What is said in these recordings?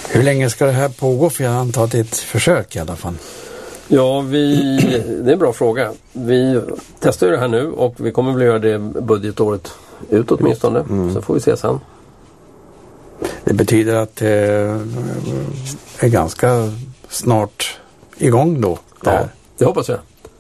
Hur länge ska det här pågå? För jag antar att det är ett försök i alla fall. Ja, det är en bra fråga. Vi testar ju det här nu och vi kommer väl göra det budgetåret ut åtminstone. Så får vi se sen. Det betyder att det är ganska snart igång då. Ja, det hoppas jag.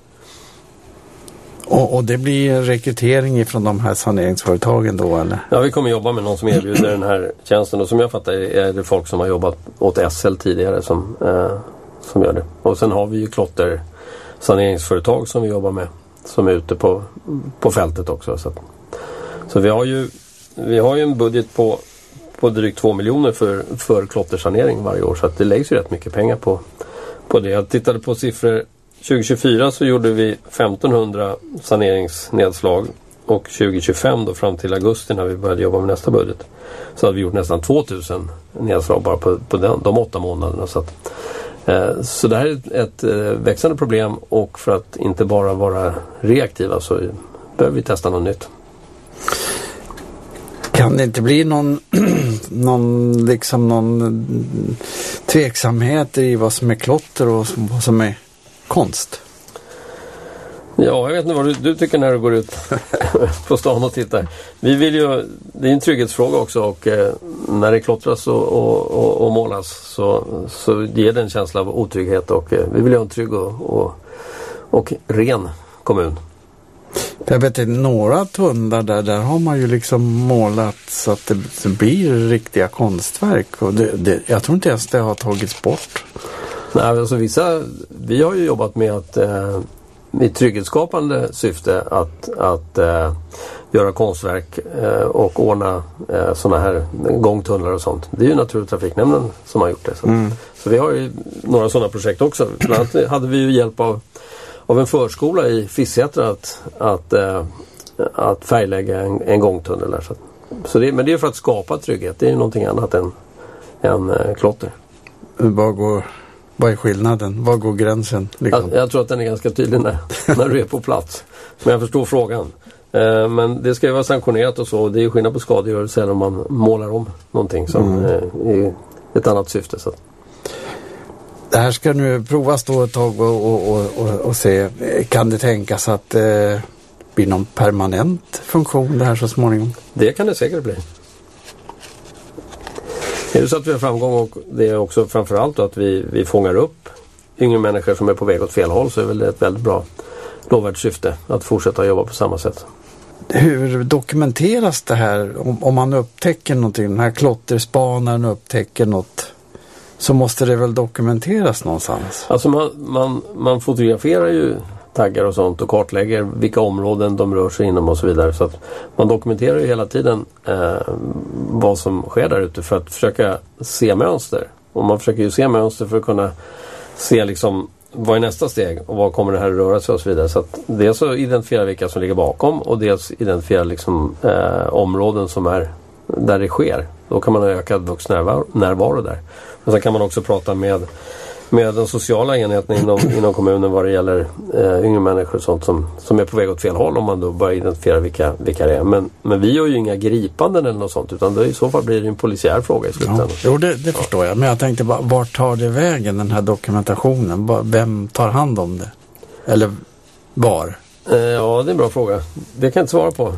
Och det blir rekrytering från de här saneringsföretagen då, eller? Ja, vi kommer jobba med någon som erbjuder den här tjänsten. Och som jag fattar är det folk som har jobbat åt SL tidigare som gör det. Och sen har vi ju klottersaneringsföretag som vi jobbar med. Som är ute på fältet också. Så vi har ju en budget på drygt 2 miljoner för klottersanering varje år. Så att det läggs ju rätt mycket pengar på det. Jag tittade på siffror. 2024 så gjorde vi 1500 saneringsnedslag och 2025 då fram till augusti när vi började jobba med nästa budget så hade vi gjort nästan 2000 nedslag bara på de 8 månaderna. Så det här är ett växande problem och för att inte bara vara reaktiva så behöver vi testa något nytt. Kan det inte bli någon tveksamhet i vad som är klotter och vad som är konst? Ja, jag vet inte vad du tycker när du går ut på stan och tittar. Vi vill ju, det är en trygghetsfråga också och när det klottras och målas så ger det en känsla av otrygghet och vi vill ha en trygg och ren kommun. Jag vet inte, några tunnlar där har man ju liksom målat så att det blir riktiga konstverk och jag tror inte ens det har tagits bort. Nej, alltså vi har ju jobbat med att i trygghetsskapande syfte att göra konstverk och ordna sådana här gångtunnlar och sånt. Det är ju Naturtrafiknämnden som har gjort det. Så vi har ju några sådana projekt också. Bland annat hade vi ju hjälp av en förskola i Fissätra att färglägga en gångtunnel där. Men det är för att skapa trygghet. Det är ju någonting annat än klotter. Vad är skillnaden? Var går gränsen? Liksom? Jag tror att den är ganska tydlig när du är på plats. Men jag förstår frågan. Men det ska ju vara sanktionerat och så. Det är ju skillnad på skadegörelse eller om man målar om någonting som är ett annat syfte. Så. Det här ska nu provas då ett tag och se. Kan det tänkas att det blir någon permanent funktion det här så småningom? Det kan det säkert bli. Är det så att vi har framgång och det är också framförallt då att vi fångar upp yngre människor som är på väg åt fel håll så är väl det ett väldigt bra lovvärt syfte att fortsätta jobba på samma sätt. Hur dokumenteras det här om man upptäcker någonting? Den här klotterspanaren upptäcker något så måste det väl dokumenteras någonstans? Alltså man fotograferar ju taggar och sånt och kartlägger vilka områden de rör sig inom och så vidare. Så att man dokumenterar ju hela tiden vad som sker där ute för att försöka se mönster. Och man försöker ju se mönster för att kunna se liksom vad är nästa steg och vad kommer det här att röra sig och så vidare. Så att dels så identifiera vilka som ligger bakom och dels identifiera liksom områden som är där det sker. Då kan man ha ökad vuxnärvaro där. Och sen kan man också prata med den sociala enheten inom kommunen vad det gäller yngre människor och sånt som är på väg åt fel håll om man då börjar identifiera vilka det är. Men vi gör ju inga gripanden eller något sånt utan i så fall blir det en polisiär fråga i slutändan. Ja, jo, det förstår jag. Men jag tänkte bara, vart tar det vägen den här dokumentationen? Vem tar hand om det? Eller var? Ja, det är en bra fråga. Det kan jag inte svara på.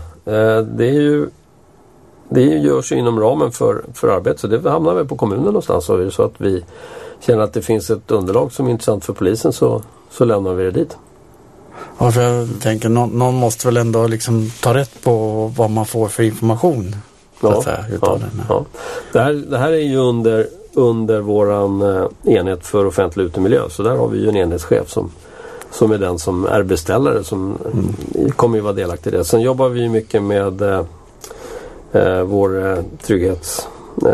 Det görs ju inom ramen för arbete så det hamnar väl på kommunen någonstans. Så är det så att vi känner att det finns ett underlag som är intressant för polisen så lämnar vi det dit. Ja, för jag tänker någon måste väl ändå liksom ta rätt på vad man får för information. Ja. Det här är ju under våran enhet för offentlig utemiljö så där har vi ju en enhetschef som är den som är beställare som kommer ju vara delaktig i det. Sen jobbar vi mycket med vår trygghets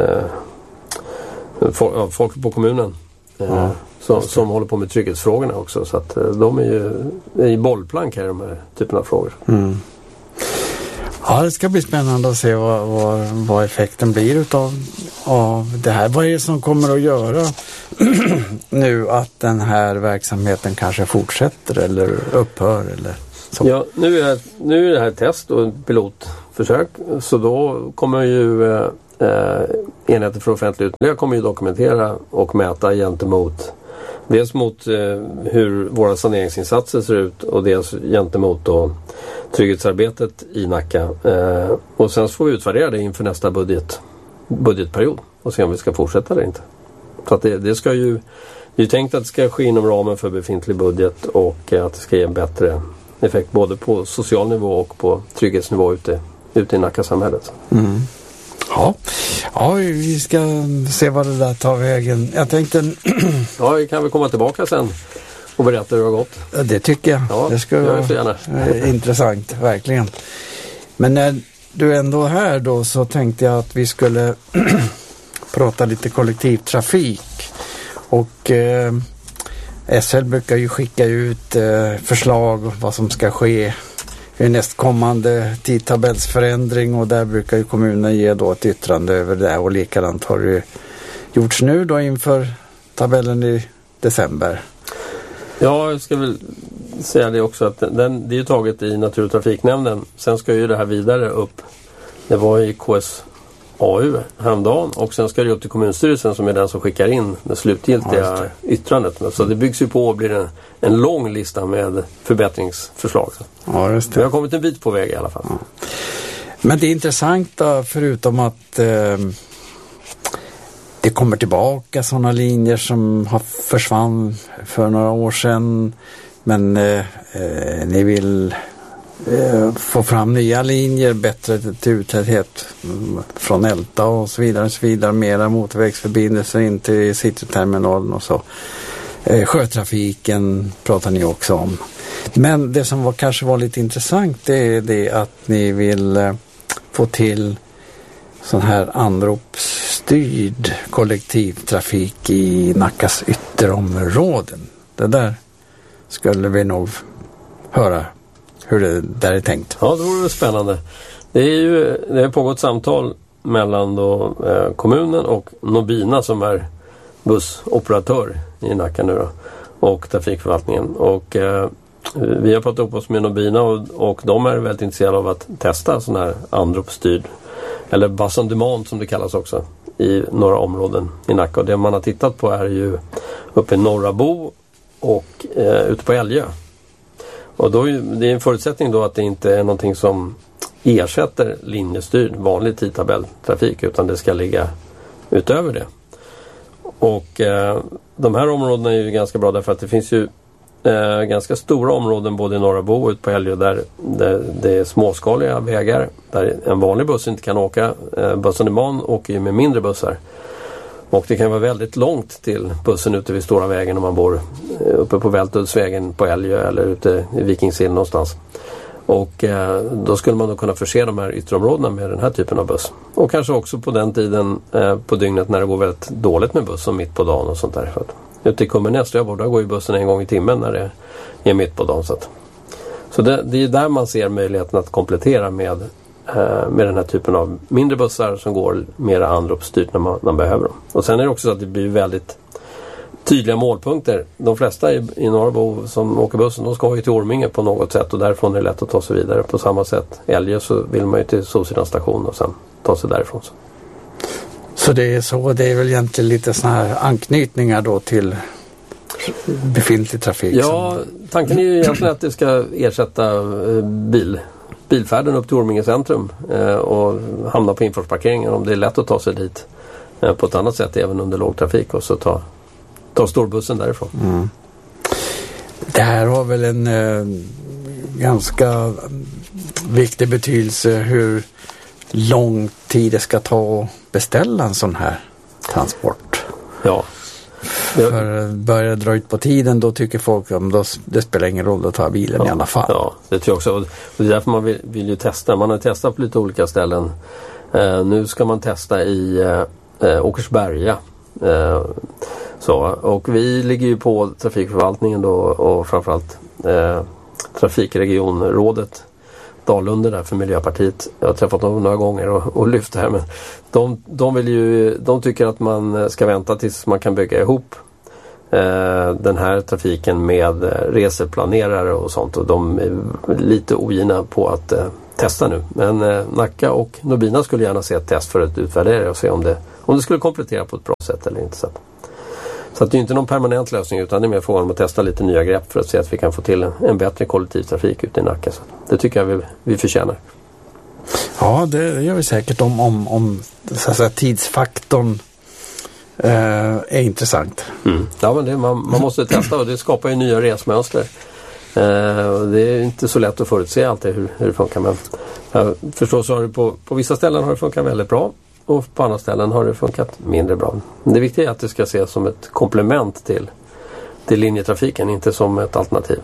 folk på kommunen som håller på med trygghetsfrågorna också så att de är ju i bollplank här de här typen av frågor. Ja, det ska bli spännande att se vad effekten blir av det här. Vad är det som kommer att göra nu att den här verksamheten kanske fortsätter eller upphör eller så? Ja, nu är det här test och pilotförsök så då kommer ju enheter för offentlig utmiljö kommer ju dokumentera och mäta gentemot dels mot hur våra saneringsinsatser ser ut och dels gentemot då trygghetsarbetet i Nacka. Och sen får vi utvärdera det inför nästa budgetperiod och se om vi ska fortsätta eller inte. Så att det ska ju, det är tänkt att det ska ske inom ramen för befintlig budget och att det ska ge en bättre effekt både på social nivå och på trygghetsnivå ute i Nackasamhället. Mm. Ja, vi ska se vad det där tar vägen. Jag tänkte... Ja, vi kan väl komma tillbaka sen och berätta hur det har gått. Det tycker jag. Ja, det ska vara intressant, verkligen. Men när du ändå är här då så tänkte jag att vi skulle prata lite kollektivtrafik. Och SL brukar ju skicka ut förslag vad som ska ske i nästkommande tidtabellsförändring och där brukar ju kommunen ge då ett yttrande över det och likadant har det gjorts nu då inför tabellen i december. Ja, jag ska väl säga det också att det är ju taget i Natur- och trafiknämnden. Sen ska ju det här vidare upp. Det var i KSAU häromdagen och sen ska det upp till kommunstyrelsen som är den som skickar in det slutgiltiga yttrandet. Så det byggs ju på och blir en lång lista med förbättringsförslag. Ja, just det. Vi har kommit en bit på väg i alla fall. Ja. Men det är intressant då, förutom att det kommer tillbaka sådana linjer som har försvann för några år sedan. Men ni vill få fram nya linjer, bättre turtäthet från Älta och så vidare, mera motorvägsförbindelser in till cityterminalen och så. Sjötrafiken pratar ni också om. Men det som kanske var lite intressant det är det att ni vill få till sån här anropsstyrd kollektivtrafik i Nackas ytterområden. Det där skulle vi nog höra hur det där är tänkt. Ja, det vore spännande. Det har pågått samtal mellan då, kommunen och Nobina som är bussoperatör i Nacka nu då, och trafikförvaltningen. Och vi har pratat upp oss med Nobina och de är väldigt intresserade av att testa sån här anropsstyrd eller bus on demand som det kallas också i några områden i Nacka. Och det man har tittat på är ju uppe i Norra Bo och ute på Älgö. Och då det är en förutsättning då att det inte är någonting som ersätter linjestyrd vanlig tidtabelltrafik utan det ska ligga utöver det. Och de här områdena är ju ganska bra därför att det finns ju ganska stora områden både i Norra Bo och ut på Älgö där det är småskaliga vägar där en vanlig buss inte kan åka. Bussen i man åker ju med mindre bussar. Och det kan vara väldigt långt till bussen ute vid stora vägen om man bor uppe på Vältudsvägen på Älgö eller ute i Vikingsill någonstans. Och då skulle man då kunna förse de här ytterområdena med den här typen av buss. Och kanske också på den tiden på dygnet när det går väldigt dåligt med bussen mitt på dagen och sånt där. För att ute i Kummenäs där går ju bussen en gång i timmen när det är mitt på dagen. Så det är där man ser möjligheten att komplettera med den här typen av mindre bussar som går mer anropsstyrt när man behöver dem. Och sen är det också så att det blir väldigt tydliga målpunkter. De flesta i Norrbo som åker bussen, de ska ju till Orminge på något sätt och därifrån är det lätt att ta sig vidare på samma sätt. Älgö så vill man ju till Solsidans station och sen ta sig därifrån. Så det är så, det är väl egentligen lite såna här anknytningar då till befintlig trafik? Ja, tanken är ju egentligen att det ska ersätta bilfärden upp till Orminge centrum och hamna på infartsparkeringen om det är lätt att ta sig dit på ett annat sätt även under lågtrafik och så ta storbussen därifrån. Mm. Det här har väl en ganska viktig betydelse hur lång tid det ska ta att beställa en sån här transport. Ja. För börjar det dra ut på tiden då tycker folk att det spelar ingen roll att ta bilen i alla fall. Ja, det tror jag också. Och det är därför man vill ju testa. Man har testat på lite olika ställen. Nu ska man testa i Åkersberga. Och vi ligger ju på trafikförvaltningen då och framförallt trafikregionrådet Dalunde där för Miljöpartiet. Jag har träffat dem några gånger och lyft det här men de tycker att man ska vänta tills man kan bygga ihop den här trafiken med reseplanerare och sånt, och de är lite ogina på att testa nu. Men Nacka och Nobina skulle gärna se ett test för att utvärdera och se om det skulle komplettera på ett bra sätt eller inte. Så att det är inte någon permanent lösning, utan det är mer frågan om att testa lite nya grepp för att se att vi kan få till en bättre kollektivtrafik ute i Nacka. Så det tycker jag vi förtjänar. Ja, det gör vi säkert om så att säga, tidsfaktorn är intressant. Ja, men man måste testa, och det skapar ju nya resmönster. Det är inte så lätt att förutse alltid hur det funkar, men förstås har det på vissa ställen har det funkat väldigt bra, och på andra ställen har det funkat mindre bra. Det viktiga är att det ska ses som ett komplement till linjetrafiken, inte som ett alternativ.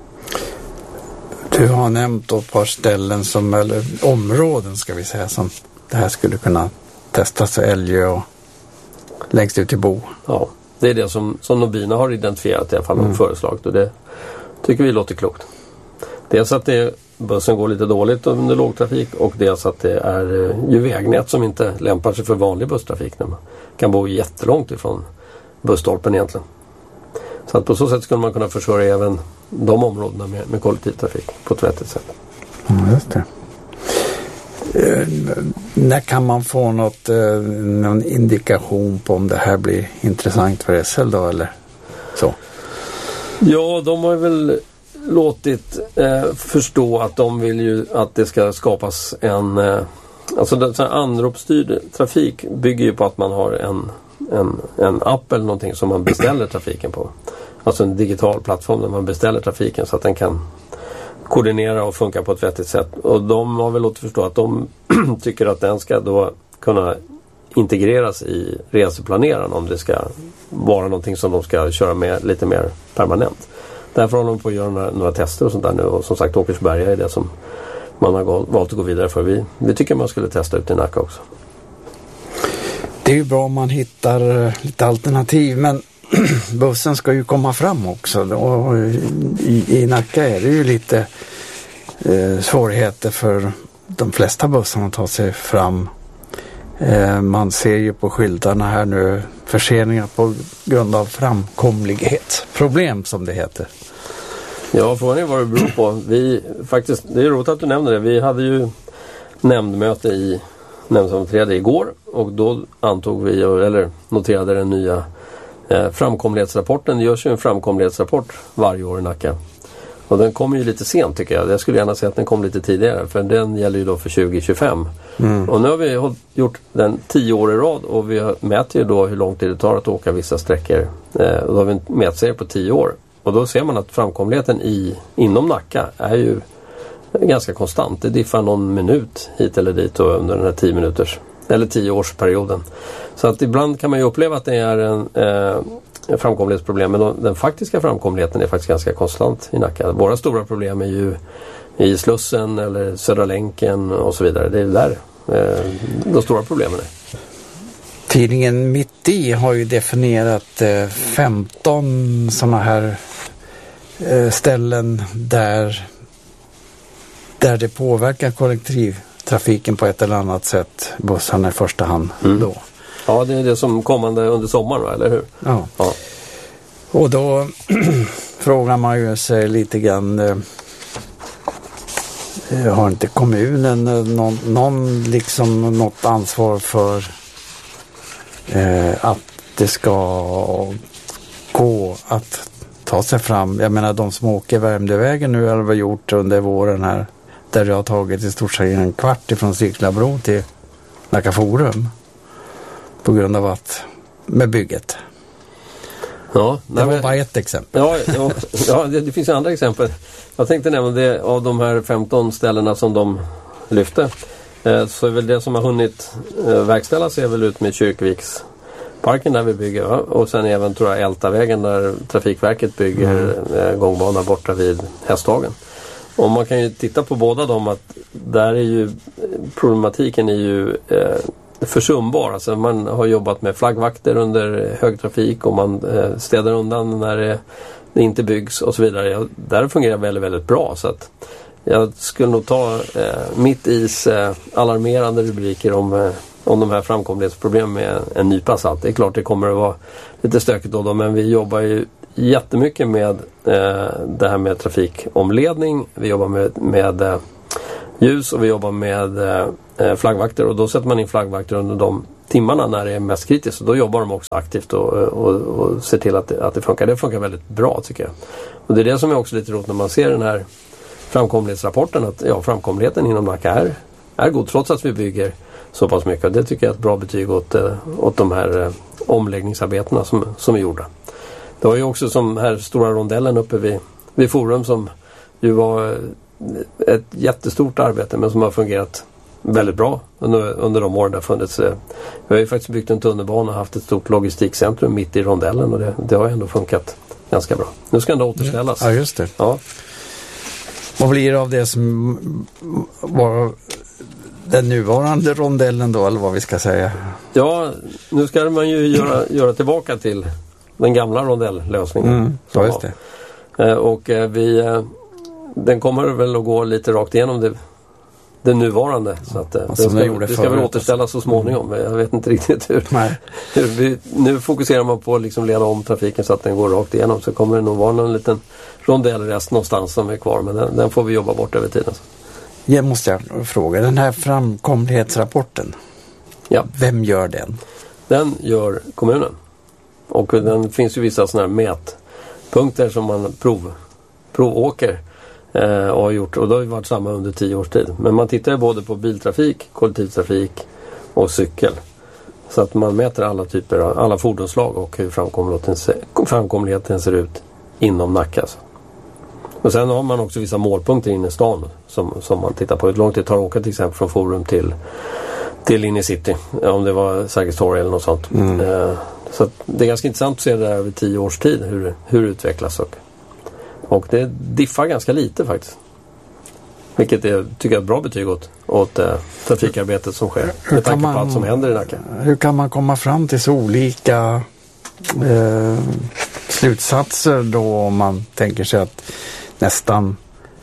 Du har nämnt ett par ställen eller områden ska vi säga, som det här skulle kunna testas, Älgö och längst ut till Bo. Ja, det är det som Nobina har identifierat i alla fall och föreslagit, och det tycker vi låter klokt. Dels att bussen går lite dåligt under lågtrafik, och dels att det är ju vägnät som inte lämpar sig för vanlig busstrafik när man kan bo jättelångt ifrån busstolpen egentligen. Så att på så sätt skulle man kunna försörja även de områdena med kollektivtrafik på ett vettigt sätt. Just det. När kan man få någon indikation på om det här blir intressant för SL då, eller så? Ja, de har väl låtit förstå att de vill ju att det ska skapas alltså anropsstyrd trafik bygger ju på att man har en app eller någonting som man beställer trafiken på. Alltså en digital plattform där man beställer trafiken så att den kan koordinera och funka på ett vettigt sätt. Och de har väl låtit förstå att de tycker att den ska då kunna integreras i reseplaneraren om det ska vara någonting som de ska köra med lite mer permanent. Därför håller de på att göra några tester och sånt där nu, och som sagt Åkersberga är det som man har valt att gå vidare för. Vi tycker man skulle testa ut i Nacka också. Det är ju bra om man hittar lite alternativ, men bussen ska ju komma fram också, och i Nacka är det ju lite svårigheter för de flesta bussarna att ta sig fram. Man ser ju på skyltarna här nu förseningar på grund av framkomlighetsproblem som det heter. Ja, frågan är vad det beror på. Det är roligt att du nämner det. Vi hade ju nämndmöte i nämndsammanträde igår, och då antog vi eller noterade den nya framkomlighetsrapporten. Det görs ju en framkomlighetsrapport varje år i Nacka. Och den kommer ju lite sent tycker jag. Jag skulle gärna säga att den kom lite tidigare, för den gäller ju då för 2025. Och nu har vi gjort den 10 år i rad, och vi mäter ju då hur lång tid det tar att åka vissa sträckor. Och då har vi en mätserie på 10 år. Och då ser man att framkomligheten inom Nacka är ju ganska konstant. Det diffar någon minut hit eller dit under den här 10 minuters eller 10-årsperioden. Så att ibland kan man ju uppleva att det är en framkomlighetsproblem, men den faktiska framkomligheten är faktiskt ganska konstant i Nacka. Våra stora problem är ju i Slussen eller Södra länken och så vidare. Det är där de stora problemen är. Tidningen Mitt i har ju definierat 15 sådana här ställen där det påverkar kollektivtrafiken på ett eller annat sätt, bussarna i första hand då. Ja, det är det som kommande under sommaren, eller hur? Ja. Och då frågar man ju sig lite grann, har inte kommunen något ansvar för att det ska gå att ta sig fram? Jag menar, de som åker Värmdövägen nu har vi gjort under våren här, där det har tagit i stort sett en kvart ifrån Siklabro till Nacka Forum på grund av med bygget. Ja, det var bara ett exempel. Ja, det finns andra exempel. Jag tänkte nämna det, av de här 15 ställena som de lyfte, så är väl det som har hunnit verkställas är väl ut med Kyrkviksparken där vi bygger, och sen även tror jag Ältavägen där Trafikverket bygger gångbana borta vid Hästhagen. Och man kan ju titta på båda dem, att där är ju problematiken är ju försumbar. Alltså man har jobbat med flaggvakter under högtrafik, och man städar undan när det inte byggs och så vidare. Där fungerar väldigt, väldigt bra, så att jag skulle nog ta mitt is alarmerande rubriker om om de här framkomlighetsproblemen med en nypa salt. Det är klart det kommer att vara lite stökigt då, men vi jobbar ju jättemycket med det här med trafikomledning. Vi jobbar med ljus och vi jobbar med flaggvakter, och då sätter man in flaggvakter under de timmarna när det är mest kritiskt, och då jobbar de också aktivt och ser till att det funkar. Det funkar väldigt bra, tycker jag. Och det är det som är också lite roligt när man ser den här framkomlighetsrapporten, att framkomligheten inom Nacka är god trots att vi bygger så pass mycket. Och det tycker jag är ett bra betyg åt de här omläggningsarbetena som är gjorda. Det var ju också som här stora rondellen uppe vid Forum, som ju var ett jättestort arbete, men som har fungerat väldigt bra under de åren det har funnits. Vi har ju faktiskt byggt en tunnelbana och haft ett stort logistikcentrum mitt i rondellen, och det har ändå funkat ganska bra. Nu ska det återställas. Ja, just det. Ja. Vad blir det av det som var den nuvarande rondellen då, eller vad vi ska säga? Ja, nu ska man ju göra tillbaka till den gamla rondellösningen. Ja, just det. Och den kommer väl att gå lite rakt igenom det nuvarande. Så att det ska väl återställas så småningom. Jag vet inte riktigt hur nu fokuserar man på att liksom leda om trafiken så att den går rakt igenom. Så kommer det nog vara någon liten rondellrest någonstans som är kvar. Men den får vi jobba bort över tiden. Jag måste fråga, den här framkomlighetsrapporten, vem gör den? Den gör kommunen. Och den finns ju vissa sådana här mätpunkter som man provåker och har gjort. Och det har ju varit samma under 10 års tid. Men man tittar ju både på biltrafik, kollektivtrafik och cykel. Så att man mäter alla fordonsslag och hur framkomligheten ser ut inom Nacka. Och sen har man också vissa målpunkter inne i stan som man tittar på. Hur långt det tar att åka till exempel från Forum till in i city. Om det var Sergels torg eller något sånt. Så det är ganska intressant att se det där över 10 års tid hur det utvecklas. Och det diffar ganska lite faktiskt. Vilket jag tycker är ett bra betyg åt trafikarbetet som sker. Med tanke på allt som händer i Nacka. Hur kan man komma fram till så olika slutsatser då, om man tänker sig att nästan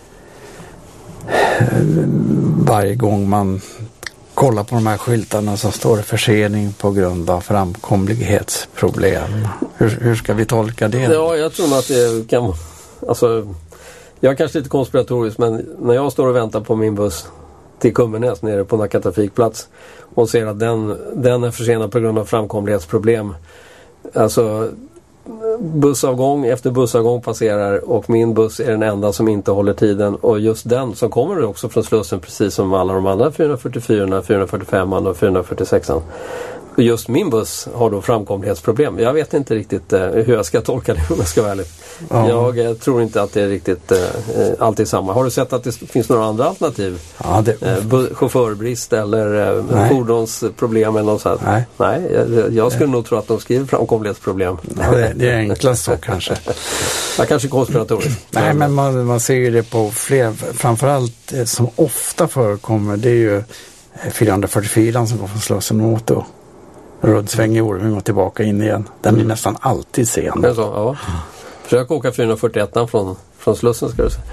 varje gång man kollar på de här skyltarna så står det försening på grund av framkomlighetsproblem. Hur ska vi tolka det? Ja, jag tror att det kan... Alltså, jag är kanske lite konspiratorisk, men när jag står och väntar på min buss till Kummenäs nere på Nacka trafikplats och ser att den är försenad på grund av framkomlighetsproblem. Alltså, bussavgång efter bussavgång passerar och min buss är den enda som inte håller tiden, och just den som kommer också från Slussen precis som alla de andra 444, 445 och 446. Och just min buss har då framkomlighetsproblem. Jag vet inte riktigt hur jag ska tolka det, om jag ska vara ärlig. Ja. Jag tror inte att det är riktigt alltid samma. Har du sett att det finns några andra alternativ? Ja, chaufförbrist eller fordonsproblem eller något sånt? Nej, jag skulle nog tro att de skriver framkomlighetsproblem. Ja, det är enklast så kanske. Jag kanske konspiratoriskt. Nej, men man ser ju det på fler. Framförallt som ofta förekommer, det är ju 444 som går från Slussen mot då. Rödsväng i Orming och tillbaka in igen. Den blir nästan alltid sen. Det är så, ja. Försök åka 441 från Slussen, ska du säga.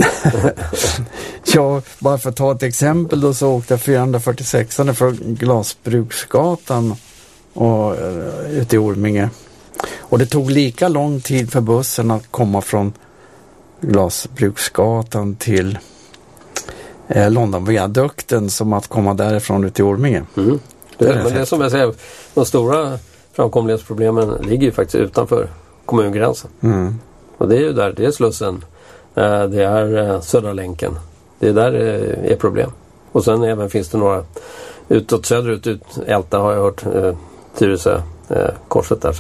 Ja, bara för att ta ett exempel då, så åkte jag 446 från Glasbruksgatan och ute i Orminge. Och det tog lika lång tid för bussen att komma från Glasbruksgatan till Londonviadukten som att komma därifrån ut i Orminge. Men det är som jag säger, de stora framkomlighetsproblemen ligger ju faktiskt utanför kommungränsen. Och det är ju där, det är Slussen, det är Södra länken. Det är där det är problem. Och sen även finns det några utåt söderut, Älta har jag hört, Tyresö, korset där.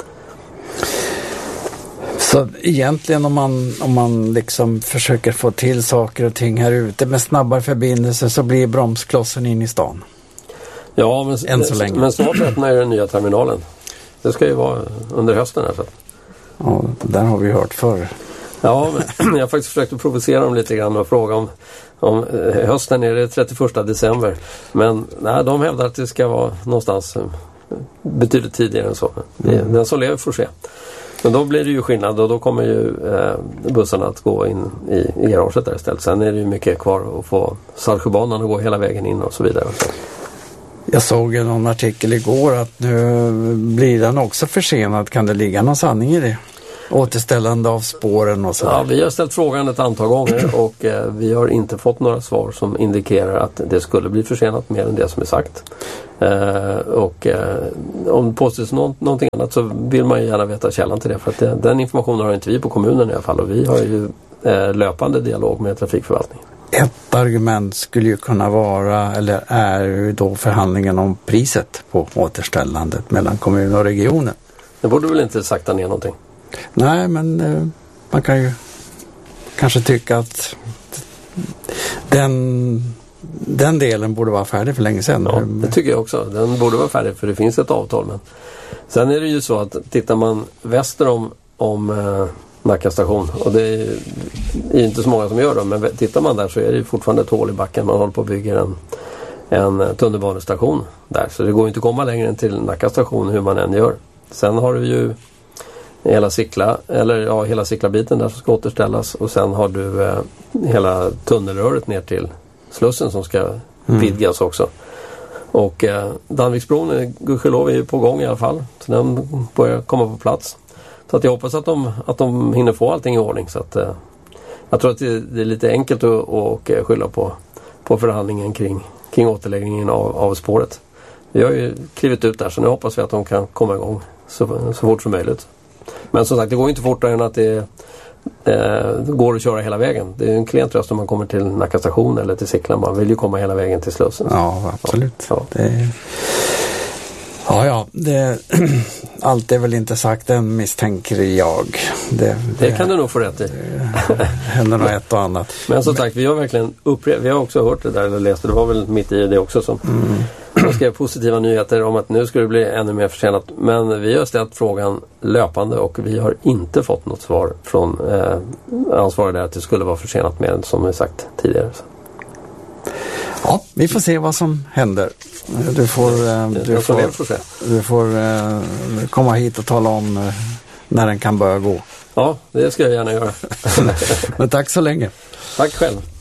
Så egentligen om man liksom försöker få till saker och ting här ute med snabbare förbindelser, så blir bromsklossen in i stan. Ja, men snart öppnar ju den nya terminalen. Det ska ju vara under hösten här. Ja, där har vi hört förr. Ja, men jag har faktiskt försökt att provocera dem lite grann och fråga om hösten är det 31 december. Men nej, de hävdar att det ska vara någonstans betydligt tidigare än så. Den som lever får se. Men då blir det ju skillnad, och då kommer ju bussarna att gå in i garaget där istället. Sen är det ju mycket kvar att få Saltsjöbanan att gå hela vägen in och så vidare. Jag såg någon artikel igår att nu blir den också försenad. Kan det ligga någon sanning i det? Återställande av spåren och sådär. Ja, vi har ställt frågan ett antal gånger och vi har inte fått några svar som indikerar att det skulle bli försenat mer än det som är sagt. Om det påstås någonting annat så vill man ju gärna veta källan till det, för att den informationen har inte vi på kommunen i alla fall, och vi har ju löpande dialog med trafikförvaltningen. Ett argument skulle ju kunna vara, eller är ju då förhandlingen om priset på återställandet mellan kommun och regionen. Det borde väl inte sakta ner någonting? Nej, men man kan ju kanske tycka att den delen borde vara färdig för länge sedan. Ja, det tycker jag också. Den borde vara färdig, för det finns ett avtal. Men sen är det ju så att tittar man väster om Nacka station, och det är inte så många som gör det, men tittar man där så är det ju fortfarande ett hål i backen. Man håller på att bygga en tunnelbanestation där, så det går inte att komma längre än till Nacka station hur man än gör. Sen har du ju hela Sickla-biten där som ska återställas, och sen har du hela tunnelröret ner till Slussen som ska vidgas också. Och Danviksbron är gudskelov är på gång i alla fall, så den börjar komma på plats. Så att jag hoppas att de hinner få allting i ordning, så att jag tror att det är lite enkelt att skylla på förhandlingen kring återläggningen av spåret. Vi har ju klivit ut där, så nu hoppas vi att de kan komma igång så fort som möjligt. Men som sagt, det går inte fortare än att det går att köra hela vägen. Det är en klen tröst om man kommer till Nacka station eller till Sickla. Man vill ju komma hela vägen till Slussen. Ja, absolut. Ja. Allt är väl inte sagt än, misstänker jag. Det kan du nog få rätt i. Händer nog ett och annat. Men som sagt, vi har verkligen vi har också hört det där, eller läst det. Det var väl mitt i det också som jag skrev positiva nyheter om att nu ska det bli ännu mer försenat. Men vi har ställt frågan löpande och vi har inte fått något svar från ansvarig där att det skulle vara försenat mer än som vi sagt tidigare. Ja, vi får se vad som händer. Du får komma hit och tala om när den kan börja gå. Ja, det ska jag gärna göra. Men tack så länge. Tack själv.